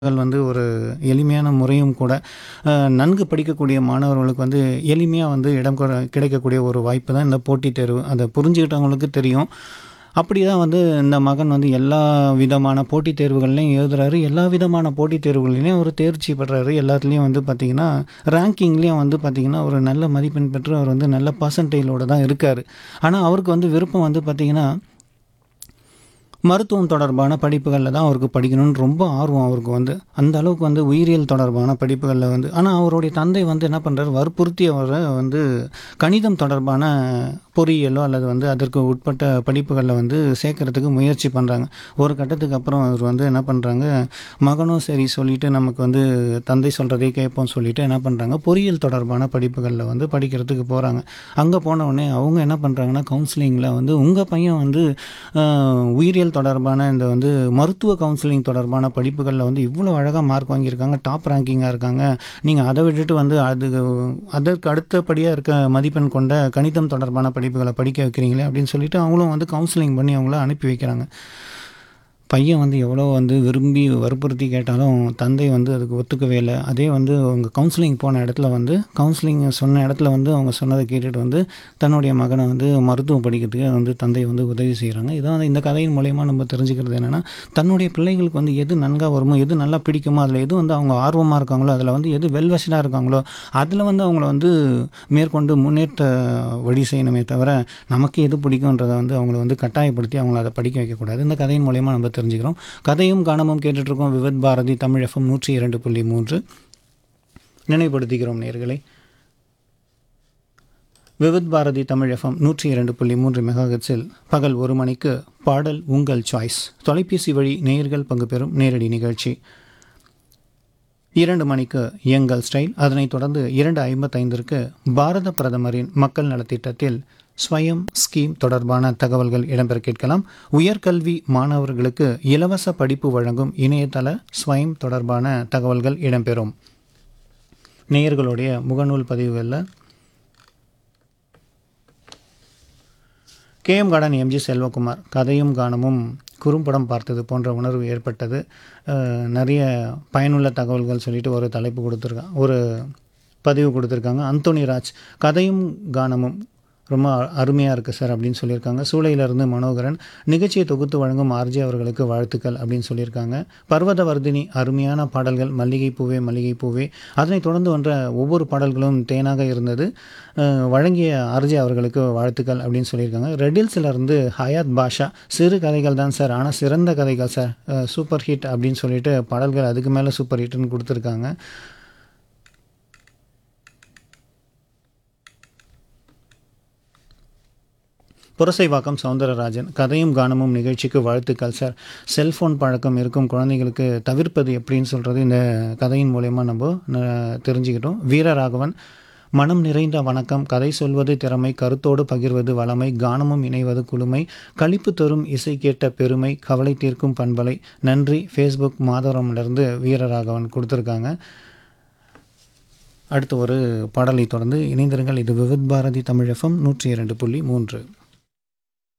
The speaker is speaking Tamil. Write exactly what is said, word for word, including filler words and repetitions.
கள் வந்து ஒரு எளிமையான முறையும் கூட. அ நன்கு படிக்கக்கூடிய மாணவர்களுக்கு வந்து எளிமையா வந்து இடம் கொ கிடைக்கக்கூடிய ஒரு வாய்ப்பு தான் இந்த போட்டித் தேர்வு. அத புரிஞ்சுக்கிட்டவங்களுக்கு தெரியும். அப்படி தான் வந்து இந்த மகன் வந்து எல்லா விதமான போட்டித் தேர்வுகள்லயும் எழுதுறாரு. எல்லா விதமான போட்டித் தேர்வுகள்லயும் அவரு தேர்ச்சி பெறாரு. எல்லாத்துலயும் வந்து பார்த்தீங்கன்னா, ரேங்கிங்லயும் வந்து பார்த்தீங்கன்னா, ஒரு நல்ல மதிப்பெண் பெற்று அவர் வந்து நல்ல பெர்சன்டைலோட தான் இருக்காரு. ஆனா, அவருக்கு வந்து விருப்பம் வந்து பார்த்தீங்கன்னா மருத்துவம் தொடர்பான படிப்புகள்ல தான் அவருக்கு படிக்கணும்னு ரொம்ப ஆர்வம் அவருக்கு வந்து. அந்த அளவுக்கு வந்து உயிரியல் தொடர்பான படிப்புகள்ல வந்து ஆனா அவருடைய தந்தை வந்து என்ன பண்றாரு, வற்புறுத்தி அவர வந்து கணிதம் தொடர்பான பொறியியலோ அல்லது வந்து அதற்கு உட்பட்ட படிப்புகள்ல வந்து சேர்க்கறதுக்கு முயற்சி பண்றாங்க. ஒரு கட்டத்துக்கு அப்புறம் அவர் வந்து என்ன பண்றாங்க, மகனும் சரி சொல்லிட்டு நமக்கு வந்து தந்தை சொல்றதே கேட்போம்னு சொல்லிட்டு என்ன பண்றாங்க, பொறியியல் தொடர்பான படிப்புகள்ல வந்து படிக்கிறதுக்கு போறாங்க. அங்க போன உடனே அவங்க என்ன பண்றாங்கன்னா, கவுன்சிலிங்ல வந்து உங்க பையன் வந்து அ உயிரியல் தொடர்பான இந்த வந்து மருத்துவ கவுன்சிலிங் தொடர்பான படிப்புகள்ல வந்து இவ்வளோ அழகா மார்க் வாங்கியிருக்காங்க. டாப் ரேங்கிங்கா இருக்காங்க. நீங்க அத விட்டுட்டு வந்து அது அதற்கு அடுத்தபடியா இருக்க மதிப்பெண் கொண்ட கணிதம் தொடர்பான படிப்புகள படிக்க வைக்கிறீங்களே அப்படின்னு சொல்லிட்டு அவங்களும் வந்து கவுன்சிலிங் பண்ணி அவங்கள அனுப்பி வைக்கிறாங்க. பையன் வந்து எவ்வளோ வந்து விரும்பி வற்புறுத்தி கேட்டாலும் தந்தை வந்து அதுக்கு ஒத்துக்கவே இல்ல. அதே வந்து அவங்க கவுன்சிலிங் போன இடத்துல வந்து கவுன்சிலிங் சொன்ன இடத்துல வந்து அவங்க சொன்னத கேட்டுட்டு வந்து தன்னுடைய மகன வந்து மருத்துவம் படிக்கிறதுக்கு வந்து தந்தை வந்து உதவி செய்றாங்க. இதான் வந்து இந்த கதையின் மூலியமா நம்ம தெரிஞ்சுக்கிறது என்னன்னா, தன்னுடைய பிள்ளைகளுக்கு வந்து எது நன்கா வருமோ, எது நல்லா பிடிக்குமோ, அதில எது வந்து அவங்க ஆர்வமா இருக்காங்களோ, அதில வந்து எது வெல் வெஸ்டடா இருக்காங்களோ, அதில வந்து அவங்கள வந்து மேற்கொண்டு முன்னேற்ற வழி செய்யணுமே தவிர, நமக்கு எது பிடிக்கும்ன்றத வந்து அவங்கள வந்து கட்டாயப்படுத்தி அவங்கள அத படிக்க வைக்கக்கூடாது. இந்த கதையின் மூலியமா நம்ம தெரிஞ்சுக்கிறோம். கதையும் கானமும் கேட்டுட்ருக்கோம். விவித் பாரதி தமிழ் எஃப்எம் நூற்றி இரண்டு புள்ளி மூன்று. நினைவுபடுத்திக்கிறோம் நேயர்களே. விவித் பாரதி தமிழ் எஃப்எம் நூற்றி இரண்டு புள்ளி மூன்று மெகாஹெர்ட்ஸில் பகல் ஒரு மணிக்கு பாடல் உங்கள் சாய்ஸ். தொலைபேசி வழி நேயர்கள் பங்கு பெறும் நேரடி நிகழ்ச்சி. இரண்டு மணிக்கு எங்கள் ஸ்டைல். அதனைத் தொடர்ந்து இரண்டு ஐம்பத்தைந்திற்கு பாரத பிரதமரின் மக்கள் நலத்திட்டத்தில் ஸ்வயம் ஸ்கீம் தொடர்பான தகவல்கள் இடம்பெற கேட்கலாம். உயர்கல்வி மாணவர்களுக்கு இலவச படிப்பு வழங்கும் இணையதள ஸ்வயம் தொடர்பான தகவல்கள் இடம்பெறும். நேயர்களுடைய முகநூல் பதிவுகளில் K M garden MG Selvakumar கதையும் கானமும் குறும்படம் பார்த்தது போன்ற உணர்வு ஏற்பட்டது. நிறைய பயனுள்ள தகவல்கள் சொல்லிட்டு ஒரு தலைப்பு கொடுத்துருக்காங்க, ஒரு பதிவு கொடுத்துருக்காங்க. அந்தோனி ராஜ் கதையும் கானமும் ரொம்ப அருமையாக இருக்குது சார் அப்படின்னு சொல்லியிருக்காங்க. சூளையிலிருந்து மனோகரன் நிகழ்ச்சியை தொகுத்து வழங்கும் ஆர்ஜி அவர்களுக்கு வாழ்த்துக்கள் அப்படின்னு சொல்லியிருக்காங்க. பர்வதவர்தினி அருமையான பாடல்கள், மல்லிகை பூவே மல்லிகை பூவே. அதனைத் தொடர்ந்து வந்த ஒவ்வொரு பாடல்களும் தேனாக இருந்தது. வழங்கிய ஆர்ஜி அவர்களுக்கு வாழ்த்துக்கள் அப்படின்னு சொல்லியிருக்காங்க. ரெடில்ஸிலிருந்து ஹயாத் பாஷா சிறு கதைகள் தான் சார், ஆனால் சிறந்த கதைகள் சார், சூப்பர் ஹிட் அப்படின்னு சொல்லிட்டு பாடல்கள் அதுக்கு மேலே சூப்பர் ஹிட்னு கொடுத்துருக்காங்க. புரசைவாக்கம் சவுந்தரராஜன் கதையும் கானமும் நிகழ்ச்சிக்கு வாழ்த்துக்கள் சார். செல்ஃபோன் பழக்கம் இருக்கும் குழந்தைகளுக்கு தவிர்ப்பது எப்படின்னு சொல்கிறது இந்த கதையின் மூலயமா நம்ம தெரிஞ்சுக்கிட்டோம். வீரராகவன் மனம் நிறைந்த வணக்கம். கதை சொல்வது திறமை, கருத்தோடு பகிர்வது வளமை, கானமும் இணைவது குளுமை, களிப்பு தரும் இசை கேட்ட பெருமை, கவலை தீர்க்கும் பண்பலை. நன்றி. ஃபேஸ்புக் மாதவரம்லேருந்து வீரராகவன் கொடுத்துருக்காங்க. அடுத்து ஒரு பாடலை தொடர்ந்து இணைந்திருங்கள். இது விவித் பாரதி தமிழ் எஃப்எம் நூற்றி இரண்டு புள்ளி மூன்று.